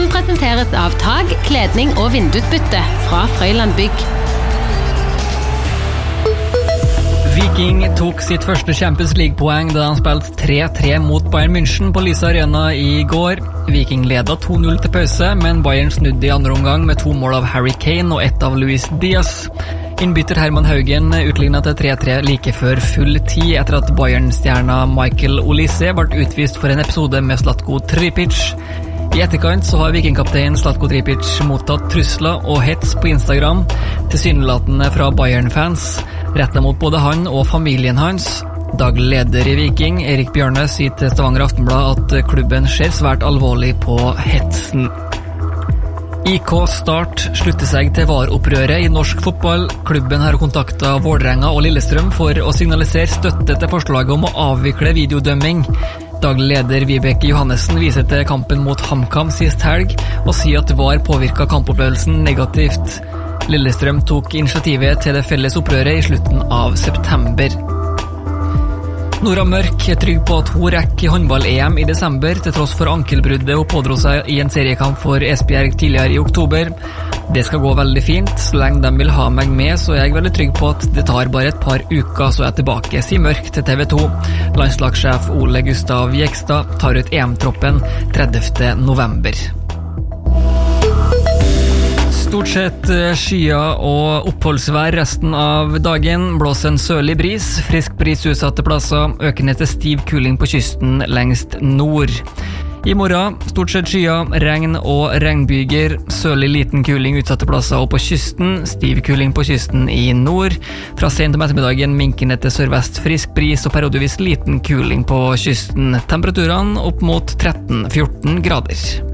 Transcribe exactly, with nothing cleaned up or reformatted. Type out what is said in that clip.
Podden presenteres av tag, kledning og vindusbytte fra Frøyland Bygg. Viking tok sitt første Champions League-poeng da han spilte tre tre mot Bayern München på Lyse Arena i går. Viking ledet to null til pause, men Bayern snudde i andre omgang med to mål av Harry Kane og ett av Luis Diaz. Innbytter Herman Haugen utlignet til tre tre like før full tid etter at Bayern-stjerna Michael Olise ble utvist for en episode med Zlatko Tripic. I etterkant så har Vikingkaptein Zlatko Tripic mottatt trusler og hets på Instagram, tilsynelatende fra Bayern-fans, rettet mot både han og familien hans. Daglig leder i Viking, Erik Bjørne, sier til Stavanger Aftenblad at klubben ser svært alvorlig på hetsen. I K Start slutter seg til VAR-opprøret i norsk fotball. Klubben har kontaktet Vålerenga og Lillestrøm for å signalisere støtte til forslaget om å avvikle videodømming. Daglig leder Vibeke Johannessen viser til kampen mot HamKam sist helg og sier at VAR påvirket kampopplevelsen negativt. Lillestrøm tok initiativet til det felles opprøret i slutten av september. Nora Mørk er trygg på at hun rekker håndball-E M i desember til tross for ankelbruddet hun pådro seg i en seriekamp for Esbjerg tidligere i oktober. Det skal gå veldig fint, så lenge de vil ha meg med, så er jeg veldig trygg på at det tar bare et par uker så er jeg tilbake, sier Mørk til T V to. Landslagssjef Ole Gustav Jekstad tar ut E M-troppen tredivte november. Stort sett skyer og oppholdsvær resten av dagen, blåser en sørlig bris, frisk bris utsatte plasser, økende til stiv kuling på kysten lengst nord. I morgen, stort sett skyer, regn og regnbyger, sørlig liten kuling utsatte plasser og på kysten, stiv kuling på kysten i nord. Fra sent om ettermiddagen minkende til sørvest frisk bris og periodevis liten kuling på kysten. Temperaturene opp mot tretten til fjorten grader.